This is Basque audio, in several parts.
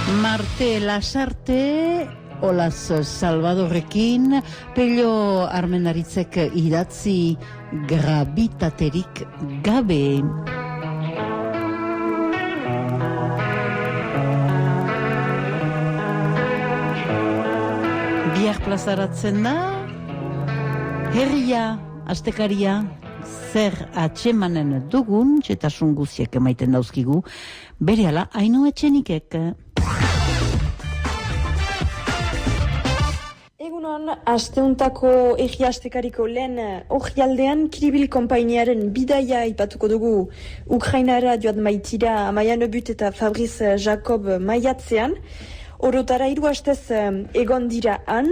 Marte Lasarte, Olaz Salvadorrekin, Pello Armenaritzek idatzi grabitaterik gabe. Bihar plazaratzen da, herria, astekaria, zer atsemanen dugun, txetasun guziek emaiten dauzkigu, berehala Aino Etxenikek. Egunon, asteuntako herria astekariko lehen orrialdean Kiribil konpainiaren bidaia ipatuko dugu Ukrainara joan maitira Maian Obut eta Fabrice Jacob maiatzean. Orotara 3 astez egon dira han.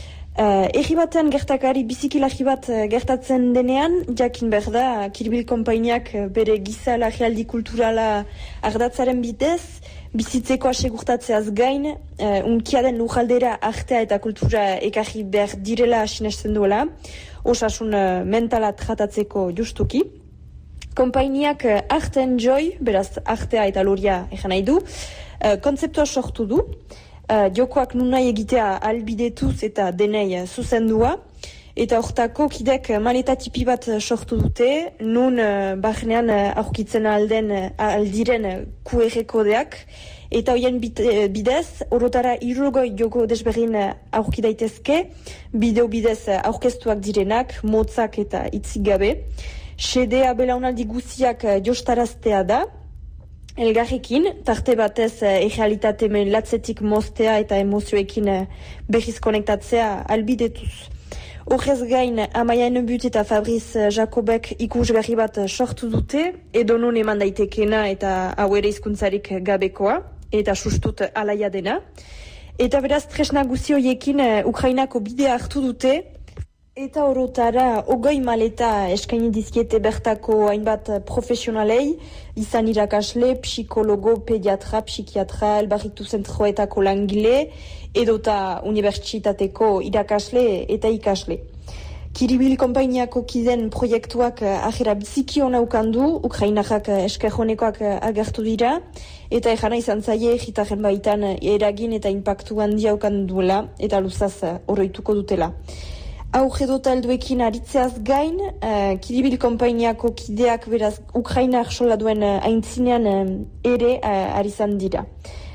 Herri batean gertakari bizikilari bat gertatzen denean, jakin behar da, Kiribil konpainiak bere giza larrialdi kulturala ardatzaren bidez, bizitzeko asegurtatzeaz gain, unkiaden lujaldera artea eta kultura ekarri behar direla sinesten duela, osasun mentala tratatzeko justuki. Konpainiak Art and Joy, beraz artea eta loria egan nahi du, kontzeptua sortu du, jokoak nunai egitea albidetuz eta denei zuzendua, eta hortako kidek maleta tipi bat sortu dute, nun barnean aurkitzen aldiren QR kodeak, eta hoien bidez, orotara 60 joko desberdin aurki daitezke, bideo bidez aurkeztuak direnak, motzak eta hitzik gabe. Xedea belaunaldi guziak jostaraztea da, elgarrekin, tarte batez errealitate latzetik moztea eta emozioekin berriz konektatzea albidetuz. Horrez gain, Maian Obut eta Fabrice Jacobek ikusgarri bat sortu dute, edo non eman daitekena eta hau ere hizkuntzarik gabekoa, eta sustut alaia dena. Eta beraz, tresna guzi horiekin Ukrainako bidea hartu dute, eta orotara 20 maleta eskaini dizkiete bertako hainbat profesionalei, izan irakasle, psikologo, pediatra, psikiatra, elbarritu zentroetako langile, edota unibertsitateko irakasle eta ikasle. Kiribil konpainiako kiden proiektuak ajera biziki hona ukandu, Ukrainarrak eskerjonekoak agertu dira, eta ejana izan zaie egitaren baitan eragin eta impactu handia ukandu duela, eta luzaz oroituko dutela. Edota helduekin aritzeaz gain, Kiribil konpainiako kideak beraz Ukrainar sola duen aintzinean ere arizan dira.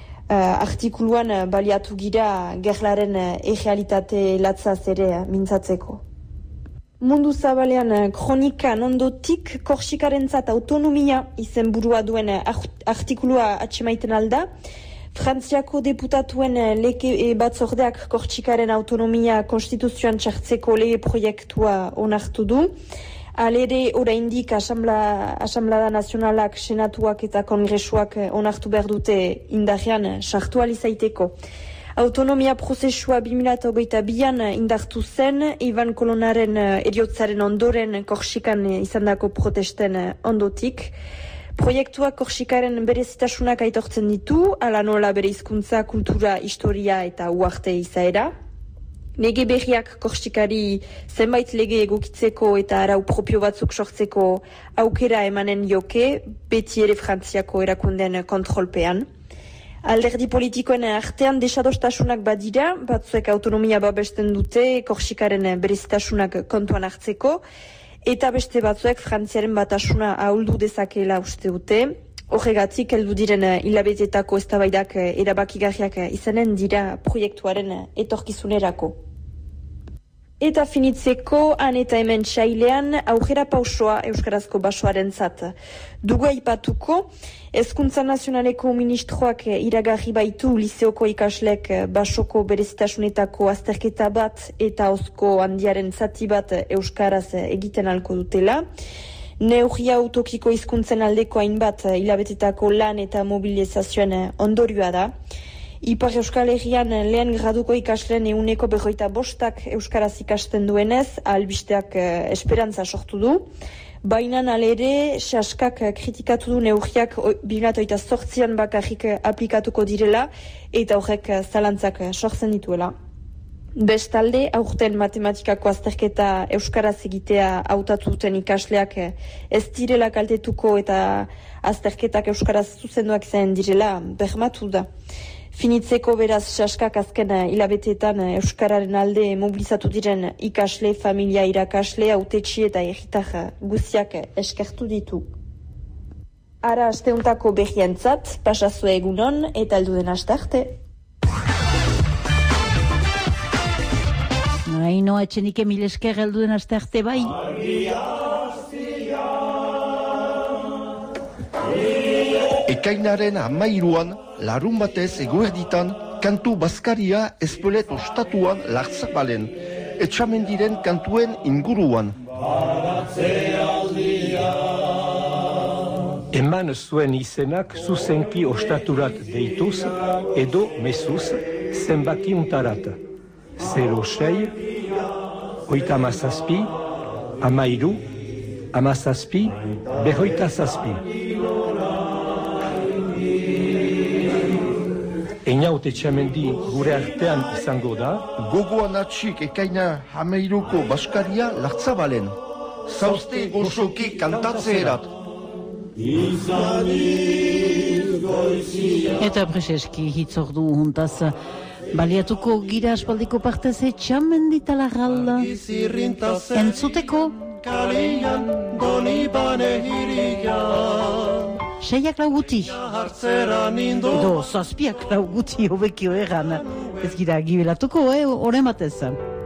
Artikuluan baliatu gira gerlaren errealitate latzaz ere mintzatzeko. Mundu zabalean kronikan ondotik Korsikarentzat autonomia izenburua duen artikulua atsemaiten alda, Frantziako deputatuen lege batzordeak Korsikaren autonomia konstituzioan txartzeko lege proiektua onartu du. Alere oraindik Asamblada Nazionalak, Senatuak eta Kongresuak onartu behar dute indarrean sartu alizaiteko. Autonomia prozesua 2022an indartu zen, Ivan Kolonaren eriotzaren ondoren Korsikan izandako protesten ondotik. Proiektuak Korsikaren berezitasunak aitortzen ditu, ala nola bere hizkuntza, kultura, historia eta uarte izaera. Lege berriak Korsikari zenbait lege egokitzeko eta arau propio batzuk sortzeko aukera emanen joke, beti ere Frantziako erakunden kontrolpean. Alderdi politikoen artean desadostasunak badira, batzuek autonomia babesten dute Korsikaren berezitasunak kontuan hartzeko, eta beste batzuek Frantziaren batasuna ahuldu dezakeela uste dute. Horregatik heldu diren hilabetetako eztabaidak erabakigarriak izanen dira proiektuaren etorkizunerako. Eta finitzeko, han eta hemen txailean, aurrera pausoa Euskarazko basoarentzat. Dugu aipatuko, Hezkuntza Nazionaleko ministroak iragarri baitu liseoko ikaslek basoko berezitasunetako azterketa bat eta ozko handiaren zati bat Euskaraz egiten alko dutela. Neurria utokiko hizkuntzen aldeko hainbat hilabetetako lan eta mobilizazioen ondorioa da. Ipar Euskal Herrian lehen graduko ikasleen 45% Euskaraz ikasten duenez, albisteak esperantza sortu du. Baina alere, saskak kritikatu du neurriak 2008an bakarrik aplikatuko direla eta horrek zalantzak sortzen dituela. Bestalde, aurten matematikako azterketa Euskaraz egitea hautatu duten ikasleak ez direla kaltetuko eta azterketak Euskaraz zuzenduak zen direla bermatu da. Finitzeko beraz saskak azken hilabeteetan Euskararen alde mobilizatu diren ikasle, familia irakasle, hautetsi eta erritar guziak eskertu ditu. Ara asteuntako behientzat, pasazue egunon eta helduden astarte. Haino etxenike mil esker helduden astarte bai. Ekainaren 13an, larun batez eguerditan, kantu bazkaria espelet ostatuan Lartzabalen, etxamendiren kantuen inguruan. Eman zuen izenak zuzenki ostaturat deituz edo mezuz zenbaki untarat. 06, 37, 13, 17, 27. Einaut etxamendi gure artean izango da. Gogoan atxik ekaina 13ko baskaria Lartzabalen. Zauzte goxoki kantatzeerat. Eta preseski hitzordu huntaz baliatuko gira aspaldiko partez etxamenditala galda. Entzuteko seiak lauguti edo zazpiak lauguti hobekio egan ez gira gibelatuko, horren batez.